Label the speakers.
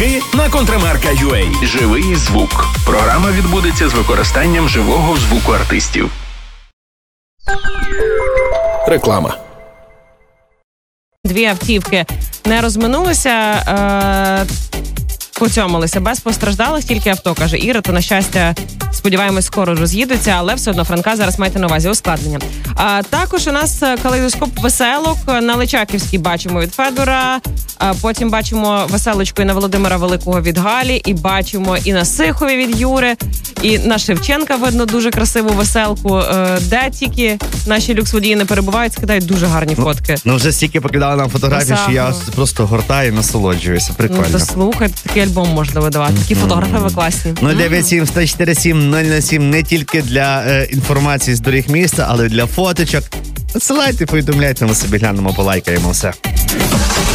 Speaker 1: квитки на Контрамарка.UA.
Speaker 2: Живий звук. Програма відбудеться з використанням живого звуку артистів.
Speaker 1: Реклама.
Speaker 3: Дві автівки не розминулися, поцьомилися без постраждалих, тільки авто, каже Іра, то, на щастя, сподіваємось, скоро роз'їдуться, але все одно Франка зараз майте на увазі ускладнення. Також у нас калейдоскоп веселок на Личаківській бачимо від Федора, потім бачимо веселочку і на Володимира Великого від Галі, і бачимо і на Сихові від Юри, і на Шевченка видно дуже красиву веселку, де тільки наші люкс-водії не перебувають, скидають дуже гарні фотки.
Speaker 4: Ну вже стільки покидали нам фотографії, що я просто гортаю і насолоджуюся. Прикольно.
Speaker 3: Ну, то слухайте, такий альбом можна видавати. Такі фотографи ви класні.
Speaker 4: 097 147 007 не тільки для інформації з доріг міста, але й для фоточок. Надсилайте, повідомляйте, ми собі глянемо, полайкаємо все.